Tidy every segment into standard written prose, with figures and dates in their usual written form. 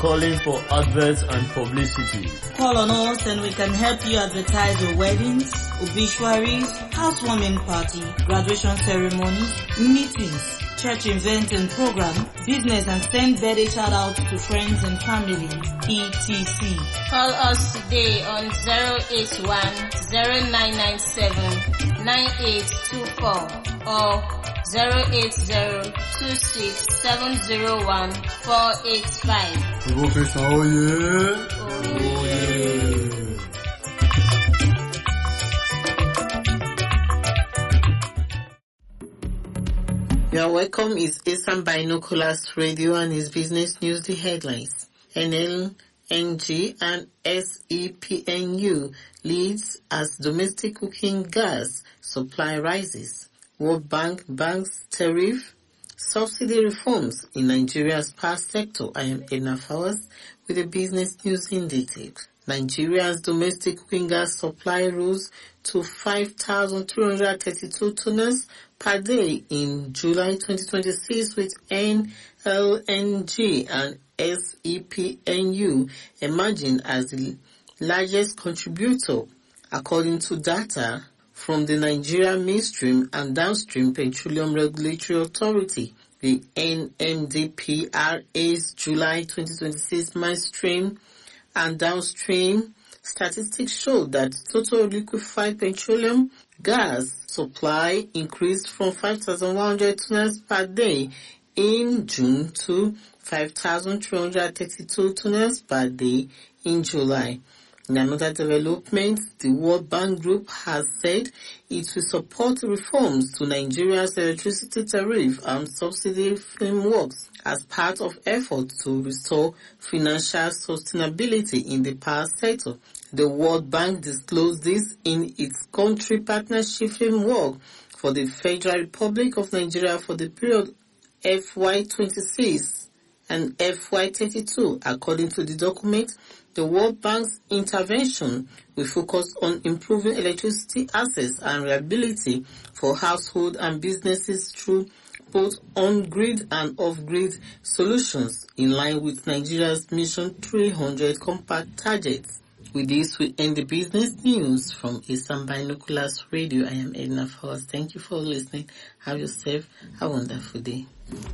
calling for adverts and publicity. Call on us and we can help you advertise your weddings, obituaries, housewarming party, graduation ceremonies, meetings, church event and program, business, and send birthday shout-outs to friends and family, etc. Call us today on 081-0997-9824 or 080-26-701-485. Professor Oye. You are welcome. It's Asian Binoculars Radio and his business news. The headlines. NLNG and SEPNU leads as domestic cooking gas supply rises. World Bank banks tariff subsidy reforms in Nigeria's power sector. I am Edna Fowers with the business news in detail. Nigeria's domestic cooking gas supply rose to 5,332 tonnes per day in July 2026, with NLNG and SEPNU emerging as the largest contributor, according to data from the Nigeria Midstream and Downstream Petroleum Regulatory Authority. The NMDPRA's July 2026 midstream and downstream statistics show that total liquefied petroleum gas supply increased from 5,100 tonnes per day in June to 5,332 tonnes per day in July. In another development, the World Bank Group has said it will support reforms to Nigeria's electricity tariff and subsidy frameworks as part of efforts to restore financial sustainability in the power sector. The World Bank disclosed this in its country partnership framework for the Federal Republic of Nigeria for the period FY26 and FY32. According to the document, the World Bank's intervention will focus on improving electricity access and reliability for households and businesses through both on-grid and off-grid solutions in line with Nigeria's Mission 300 compact targets. With this, we end the business news from Eastern Binoculars Radio. I am Edna Fowers. Thank you for listening. Have yourself a wonderful day.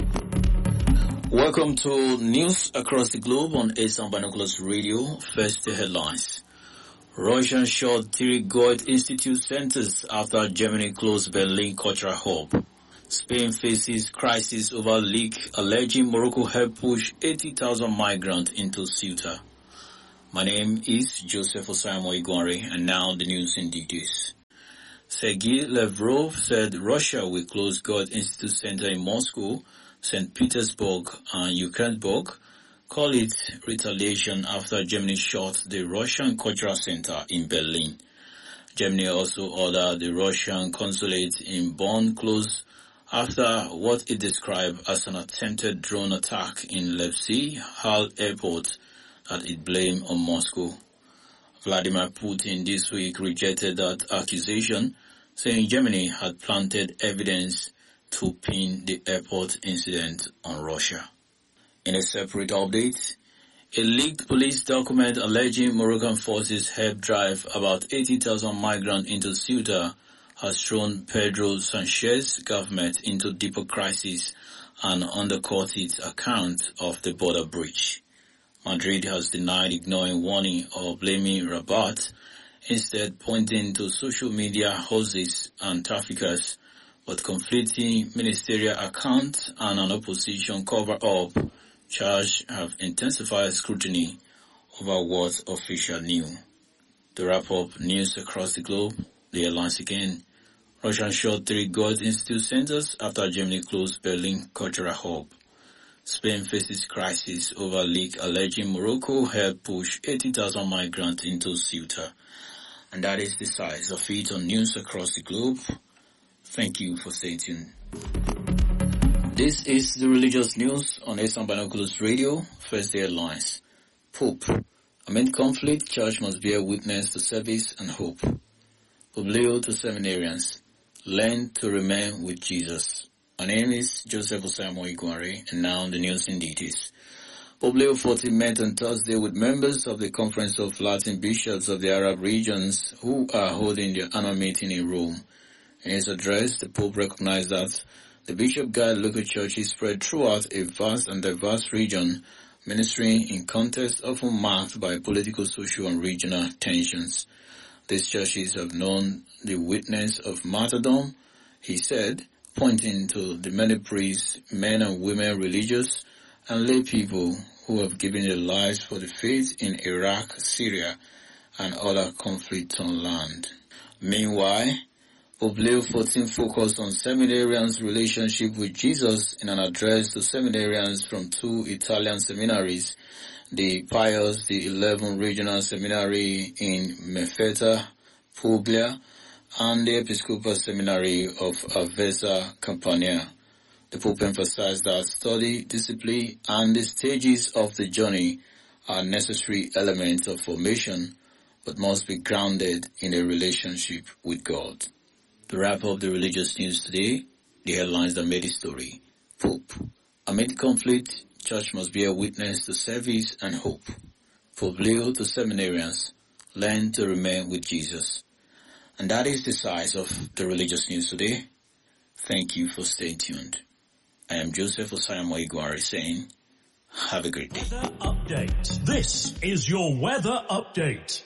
Welcome to News Across the Globe on Asian Binoculars Radio. First, the headlines. Russian shot 3 Goethe Institute centers after Germany closed Berlin Cultural Hub. Spain faces crisis over leak alleging Morocco helped push 80,000 migrants into Ceuta. My name is Joseph Osamo Igwanre, and now the news in details. Sergei Lavrov said Russia will close Goethe Institute Center in Moscow, St. Petersburg and Yekaterinburg, call it retaliation after Germany shot the Russian Cultural Center in Berlin. Germany also ordered the Russian consulate in Bonn closed after what it described as an attempted drone attack in Leipzig Hall Airport that it blamed on Moscow. Vladimir Putin this week rejected that accusation, saying Germany had planted evidence to pin the airport incident on Russia. In a separate update, a leaked police document alleging Moroccan forces helped drive about 80,000 migrants into Ceuta has thrown Pedro Sanchez's government into deeper crisis and undercut its account of the border breach. Madrid has denied ignoring warning or blaming Rabat, instead pointing to social media houses and traffickers, but conflicting ministerial accounts and an opposition cover-up charge have intensified scrutiny over what officials knew. To wrap up news across the globe, the headlines again. Russia shot 3 Goethe Institute centers after Germany closed Berlin Cultural Hub. Spain faces crisis over leak alleging Morocco helped push 80,000 migrants into Ceuta. And that is the size of it on news across the globe. Thank you for staying tuned. This is the religious news on Asian Binoculars Radio. First headlines. Pope. Amid conflict, church must bear witness to service and hope. Pope Leo to seminarians. Learn to remain with Jesus. My name is Joseph Osamo Igwanre, and now the news in details. Pope Leo XIV met on Thursday with members of the Conference of Latin Bishops of the Arab regions who are holding their annual meeting in Rome. In his address, the Pope recognized that the bishop guide local churches spread throughout a vast and diverse region, ministering in contexts often marked by political, social, and regional tensions. These churches have known the witness of martyrdom, he said, pointing to the many priests, men and women, religious and lay people who have given their lives for the faith in Iraq, Syria, and other conflict-torn land. Meanwhile, Pope Leo XIV focused on seminarians' relationship with Jesus in an address to seminarians from 2 Italian seminaries, the Pius XI Regional Seminary in Mefeta, Puglia, and the Episcopal Seminary of Avesa, Campania. The Pope emphasized that study, discipline, and the stages of the journey are necessary elements of formation, but must be grounded in a relationship with God. To wrap up the religious news today, the headlines that made the story. Pope. Amid conflict, church must be a witness to service and hope. Pope Leo to seminarians, learn to remain with Jesus. And that is the size of the religious news today. Thank you for staying tuned. I am Joseph Osayamo Iguari saying, have a great day. Weather update. This is your weather update.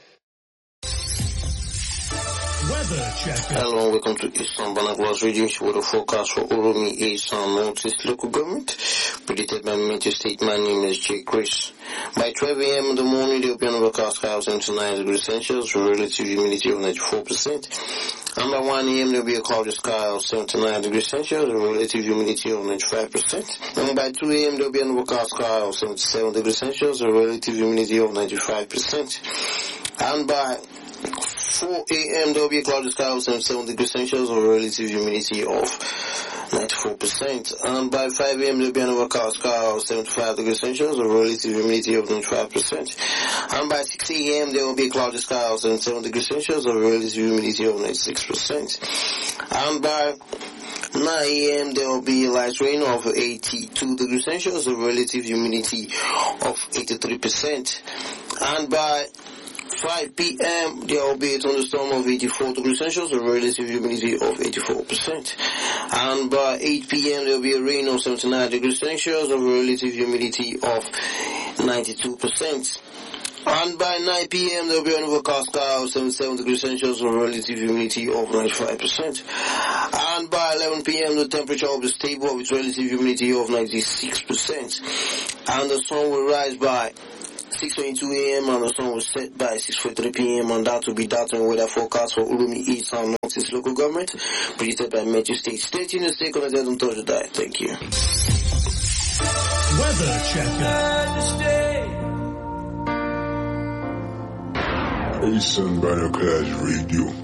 Weather checker. Hello, welcome to Eastern Banaguas Radio. Weather forecast for Uromi, East and Northeast local government. Predicted by Metro State. My name is Jake Chris. By 12 a.m. in the morning, the open overcast sky of 79 degrees Celsius, relative humidity of 94%. And by 1 a.m. there will be a cloudy sky of 79 degrees Celsius, relative humidity of 95%. And by 2 a.m. there will be an overcast sky of 77 degrees Celsius, a relative humidity of 95%. And by 4 a.m. there will be a cloudy sky of 77 degrees Celsius, a relative humidity of 94%. And by 5 a.m. there will be an overcast sky of 75 degrees Celsius, a relative humidity of 95%. And by 6 a.m. there will be a cloudy sky of 77 degrees Celsius, a relative humidity of 96%. And by 9 a.m. there will be light rain of 82 degrees Celsius, a relative humidity of 83%. And by 5 p.m. there will be a thunderstorm of 84 degrees Celsius, a relative humidity of 84%. And by 8 p.m. there will be a rain of 79 degrees Celsius, a relative humidity of 92%. And by 9 p.m. there will be an overcast sky of 77 degrees Celsius, a relative humidity of 95%. And by 11 p.m. the temperature will be stable with relative humidity of 96%. And the sun will rise by 6:22 a.m. and the sun will set by 6:43 p.m. and that will be that and weather forecast for Uromi East and Northeast local government, predicted by Metro State. Stay tuned and stay connected until the day. Thank you. Weather checker. Eastern Binoculars Radio.